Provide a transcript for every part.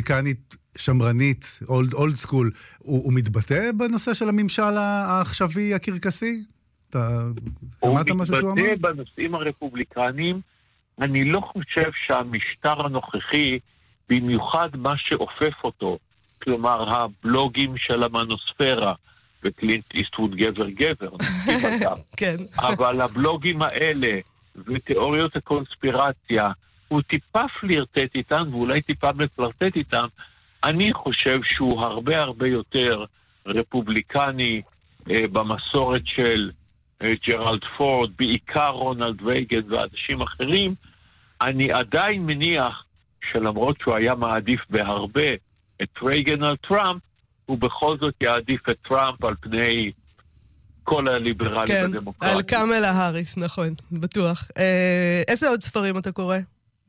רפובליקנית שמרנית, אולד סקול, הוא מתבטא בנושא של הממשל העכשווי הקרקסי? הוא מתבטא בנושאים הרפובליקניים. אני לא חושב שהמשטר הנוכחי, במיוחד מה שאופף אותו, כלומר הבלוגים של המנוספירה, וקלינט איסטווד גבר, כן. אבל הבלוגים האלה ותיאוריות הקונספירציה, הוא טיפה פלירטט איתם, ואולי טיפה מפלרטט איתם. אני חושב שהוא הרבה הרבה יותר רפובליקני במסורת של ג'רלד פורד, בעיקר רונלד רייגן ואנשים אחרים. אני עדיין מניח שלמרות שהוא היה מעדיף בהרבה את רייגן על טראמפ, הוא בכל זאת יעדיף את טראמפ על פני כל הליברלים כן, הדמוקרטים. על קמלה האריס, נכון, בטוח. איזה עוד ספרים אתה קורא?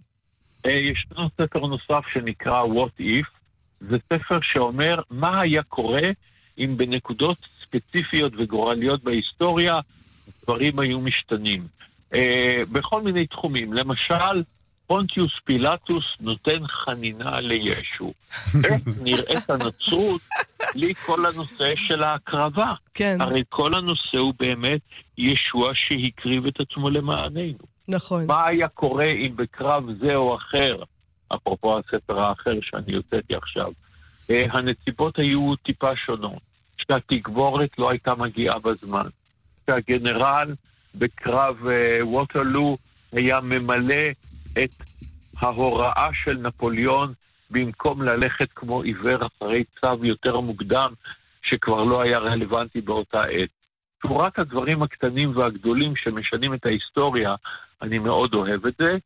ישנו ספר נוסף שנקרא What If. זה ספר שאומר מה היה קורה אם בנקודות ספציפיות וגורליות בהיסטוריה דברים היו משתנים. בכל מיני תחומים. למשל, פונטיוס פילטוס נותן חנינה לישו. איך נראית הנצרות בלי כל הנושא של ההקרבה? כן. הרי כל הנושא הוא באמת ישוע שהקריב את עצמו למעננו. נכון. מה היה קורה אם בקרב זה או אחר, אפרופו הספר האחר שאני יוצאתי עכשיו, הנציבות היו טיפה שונות, שהתגבורת לא הייתה מגיעה בזמן, שהגנרל בקרב ווטרלו היה ממלא את ההוראה של נפוליאון במקום ללכת כמו עיוור אחרי צו יותר מוקדם שכבר לא היה רלוונטי באותה עת. שורת הדברים הקטנים והגדולים שמשנים את ההיסטוריה, אני מאוד אוהב את זה,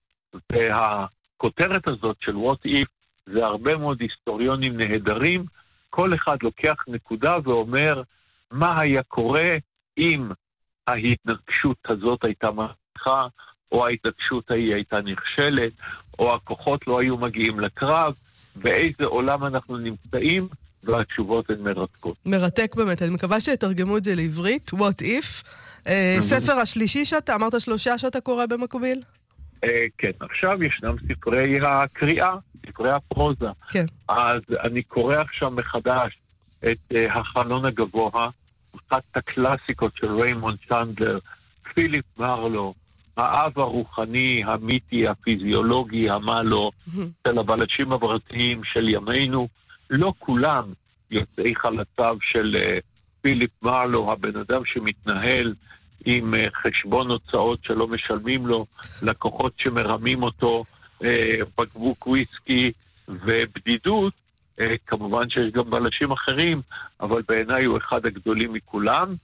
והכותרת הזאת של What If זה הרבה מאוד היסטוריונים נהדרים, כל אחד לוקח נקודה ואומר מה היה קורה אם ההתנגשות הזאת הייתה מצליחה, או ההתנגשות ההיא הייתה נכשלת, או הכוחות לא היו מגיעים לקרב, באיזה עולם אנחנו נמצאים, והתשובות הן מרתקות. מרתק באמת, אני מקווה שיתרגמו את זה לעברית, What If. ספר השלישי שאתה, אמרת 3 שאתה קורא במקביל? כן, עכשיו ישנם ספרי הקריאה, ספרי הפרוזה. כן. אז אני קורא עכשיו מחדש את החלון הגבוה, אחת הקלאסיקות של ריימונד צ'נדלר, פיליפ מרלו, האב הרוחני, המיתי, הפיזיולוגי, המלו, של הבלשים הברתיים של ימינו. לא כולם יוצאי חלציו של פיליפ מרלו, הבן אדם שמתנהל עם חשבון הוצאות שלא משלמים לו, לקוחות שמרמים אותו, בקבוק וויסקי ובדידות. כמובן שיש גם בלשים אחרים, אבל בעיניי הוא אחד הגדולים מכולם.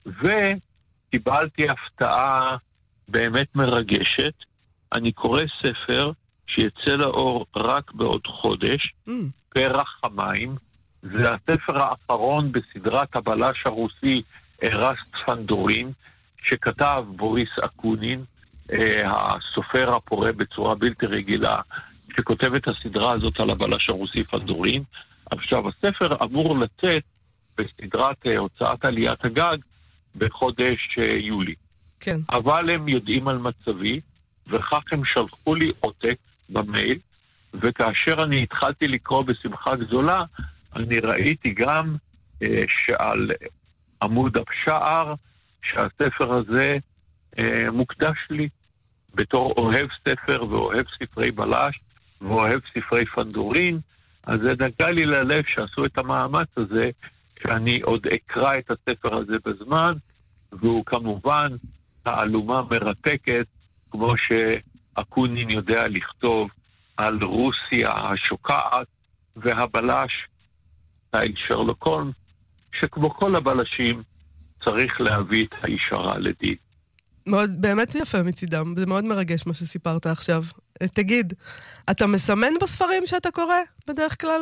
וקיבלתי הפתעה באמת מרגשת. אני קורא ספר שיצא לאור רק בעוד חודש, פרח המים. זה הספר האחרון בסדרת הבלש הרוסי ארסט פנדורין, שכתב בוריס אקונין, הסופר הפורה בצורה בלתי רגילה, שכותב את הסדרה הזאת על הבלש הרוסי פנדורין. עכשיו, הספר אמור לצאת בסדרת הוצאת עליית הגג בחודש יולי. כן. אבל הם יודעים על מצבי, וכך הם שלחו לי עותק במייל, וכאשר אני התחלתי לקרוא בשמחה גדולה, אני ראיתי גם שעל עמוד הפשער, שהספר הזה מוקדש לי, בתור אוהב ספר ואוהב ספרי בלש, ואוהב ספרי פנדורין. אז זה נגע לי ללב שעשו את המאמץ הזה, שאני עוד אקרא את הספר הזה בזמן, והוא כמובן תעלומה מרתקת, כמו שאקונין יודע לכתוב על רוסיה השוקעת, והבלש, סטייל שרלוק הולמס, שכמו כל הבלשים, צריך להביא את הישרה לדין. מאוד, באמת יפה מצידם, זה מאוד מרגש מה שסיפרת עכשיו. תגיד, אתה מסמן בספרים שאתה קורא בדרך כלל?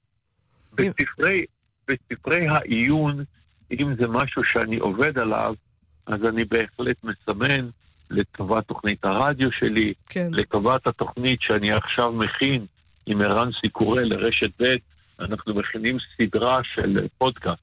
בספרי העיון, אם זה משהו שאני עובד עליו, אז אני בהחלט מסמן לטובת תוכנית הרדיו שלי, כן. לטובת התוכנית שאני עכשיו מכין עם ערן סיקורל לרשת ב', אנחנו מכינים סדרה של פודקאסט,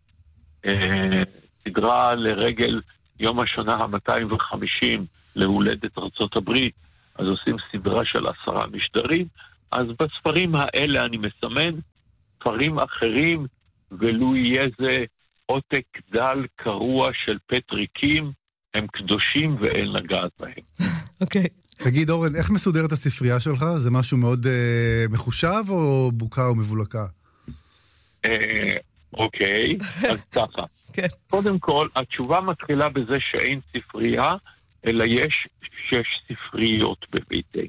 סדרה לרגל יום השנה ה-250 להולדת ארצות הברית, אז עושים סדרה של 10 משדרים, אז בספרים האלה אני מסמן, ספרים אחרים, ולו יהיה זה עותק דל קרוע של פטריקים, הם קדושים ואין לגעת בהם. אוקיי. תגיד, אורן, איך מסודרת הספרייה שלך? זה משהו מאוד מחושב או בוקה או מבולקה? אוקיי, אז ככה. כן. קודם כל, התשובה מתחילה בזה שאין ספרייה, אלא יש 6 ספריות בביתי.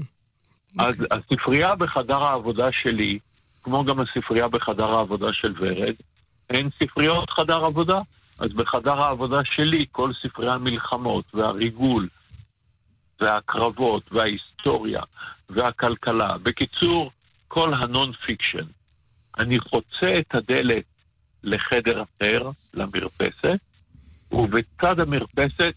אז הספרייה בחדר העבודה שלי, כמו גם הספרייה בחדר העבודה של ורד, אין ספריות חדר עבודה. אז בחדר העבודה שלי, כל ספרי המלחמות והריגול, והקרבות, וההיסטוריה, והכלכלה, בקיצור, כל הנון פיקשן. אני חוצה את הדלת לחדר אחר, למרפסת, ובצד המרפסת,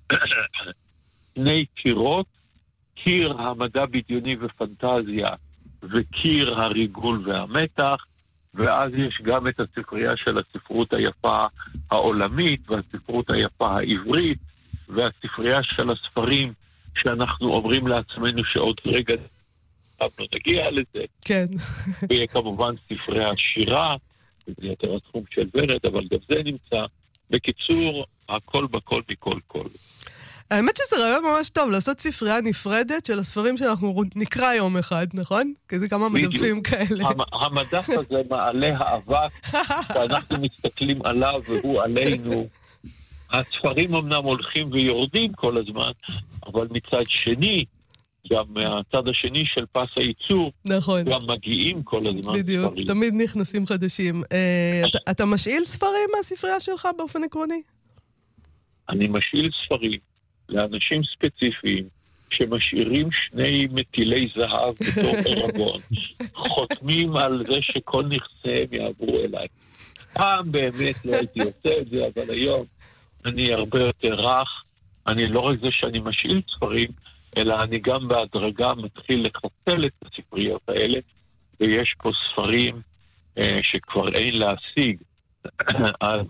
2 קירות, קיר המדע בדיוני ופנטזיה, וקיר הריגול והמתח, ואז יש גם את הספרייה של הספרות היפה העולמית, והספרות היפה העברית, והספרייה של הספרים שאנחנו אומרים לעצמנו שעוד רגע נגיע לזה. כן. וכמובן ספרי השירה, זה יותר התחום של ורד, אבל גם זה נמצא. בקיצור, הכל בכל מכל כל. האמת שזה רעיון ממש טוב, לעשות ספרייה נפרדת של הספרים שאנחנו נקרא יום אחד, נכון? כי זה כמה מדפים כאלה. המדף הזה מעלה האבק, ואנחנו מסתכלים עליו והוא עלינו. הספרים אמנם הולכים ויורדים כל הזמן, אבל מצד שני, גם מהצד השני של פס הייצור, נכון. גם מגיעים כל הזמן בדיוק, ספרים. תמיד נכנסים חדשים. אתה משאיל ספרים מהספרייה שלך באופן עקרוני? אני משאיל ספרים לאנשים ספציפיים שמשאירים 2 מטילי זהב בתור ערבון, חותמים על זה שכל נכסיהם יעברו אליי. פעם באמת לא הייתי עושה את זה, אבל היום אני הרבה יותר רך. אני לא רק זה שאני משאיל ספרים, אלא אני גם בהדרגה מתחיל לחסל את הספריות האלה, ויש פה ספרים שכבר אין להשיג. אז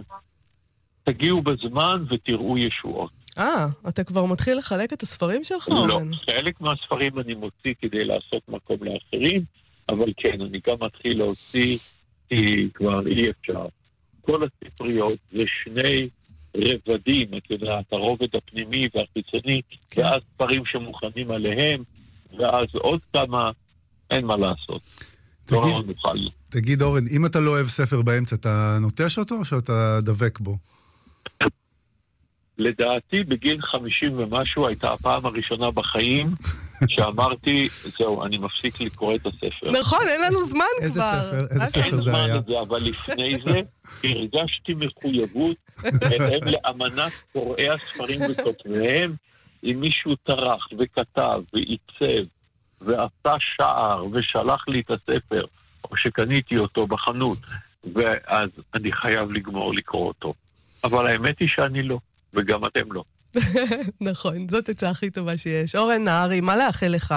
תגיעו בזמן ותראו ישועות. אתה כבר מתחיל לחלק את הספרים שלך? לא, חלק מהספרים אני מוציא כדי לעשות מקום לאחרים, אבל כן, אני גם מתחיל להוציא, כי כבר אי אפשר. כל הספריות זה 2 רבדים, את יודעת, הרובד הפנימי והחיצוני, כן. ואז ספרים שמוכנים עליהם, ואז עוד כמה, אין מה לעשות. תגיד אורן, אם אתה לא אוהב ספר באמצע, אתה נוטש אותו או שאתה דבק בו? לדעתי בגיל 50 ומשהו הייתה הפעם הראשונה בחיים שאמרתי, זהו, אני מפסיק לקרוא את הספר. נכון, אין לנו זמן איזה כבר. איזה ספר זה היה? אבל לפני זה הרגשתי מחויבות בהתאם לאמנת קוראי הספרים וכותביהם, אם מישהו טרח וכתב ועיצב ועשה שער ושלח לי את הספר, או שקניתי אותו בחנות, ואז אני חייב לגמור לקרוא אותו. אבל האמת היא שאני לא. וגם אתם לא. נכון, זאת הצעה הכי טובה שיש. אורן נהרי, מה לאחל לך?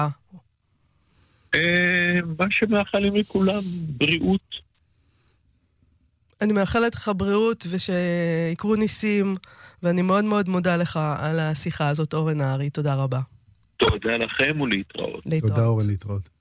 מה שמאחלים לכולם, בריאות. אני מאחלת לך בריאות ושיקרו ניסים, ואני מאוד מאוד מודה לך על השיחה הזאת, אורן נהרי. תודה רבה. תודה לכם ולהתראות. תודה אורן, להתראות.